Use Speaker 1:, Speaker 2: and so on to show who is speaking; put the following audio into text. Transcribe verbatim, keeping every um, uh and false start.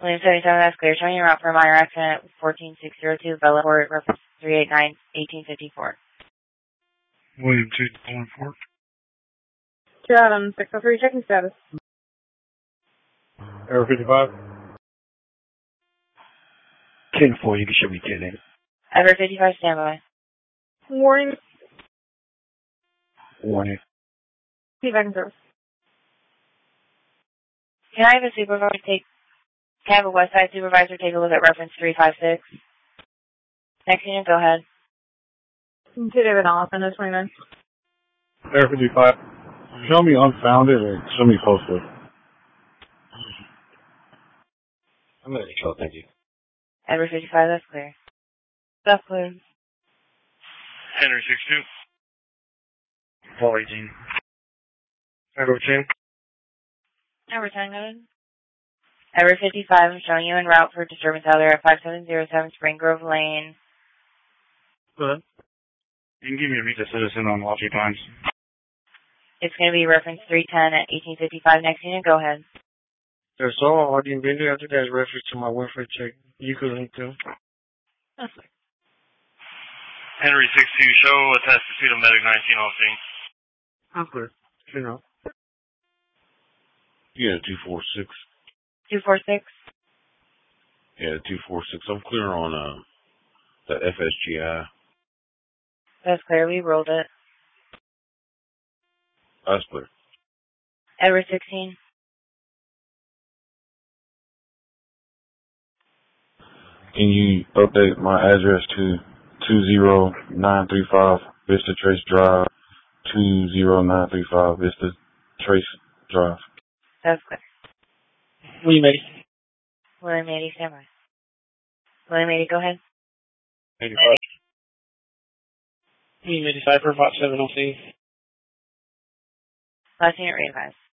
Speaker 1: William seventy-seven, that's clear. Showing your route for a minor accident at fourteen six zero two Belleport, reference three eight nine, eighteen fifty-four.
Speaker 2: William two one four.
Speaker 3: Two Adam, six oh three, checking status.
Speaker 2: Error fifty-five.
Speaker 4: ten four, you should be ten.
Speaker 1: Ever fifty-five, standby.
Speaker 3: Warning.
Speaker 4: Warning.
Speaker 3: Feedback and service.
Speaker 1: Can I have a supervisor take, can I have a West Side supervisor take a look at reference three five six? Next unit, go ahead.
Speaker 3: Two David Allison, oh twenty-nine.
Speaker 2: Error fifty-five. Show me unfounded or show me posted.
Speaker 4: I'm under control, thank you.
Speaker 1: Ever fifty-five, that's clear. That's clear.
Speaker 2: Henry six two.
Speaker 4: Paul eighteen.
Speaker 2: Ever ten.
Speaker 1: Ever ten, go ahead. Ever fifty-five, I'm showing you en route for disturbance out there at five seven zero seven Spring Grove Lane.
Speaker 2: Go ahead. You can give me a Visa Citizen on Lofty Pines.
Speaker 1: It's going to be reference three ten at eighteen fifty-five. Next unit, go ahead.
Speaker 2: That's all. I didn't been there. After that reference to my welfare check. You could link to.
Speaker 1: That's clear.
Speaker 2: Henry six two, show attached to Fetal Medic nineteen on scene. I'm clear. You know.
Speaker 5: Yeah, two four six.
Speaker 1: two four six.
Speaker 5: Yeah, two four six. I'm clear on uh, the F S G I.
Speaker 1: That's clear. We rolled it.
Speaker 5: That's clear.
Speaker 1: Edward sixteen.
Speaker 5: Can you update my address to two zero nine three five Vista Trace Drive, two zero nine three five Vista Trace Drive?
Speaker 1: That's clear.
Speaker 2: William eighty.
Speaker 1: William eighty, stand by. William eighty, go ahead.
Speaker 2: eighty-five. William eighty-five for five seven on scene.
Speaker 1: Last unit, readvise.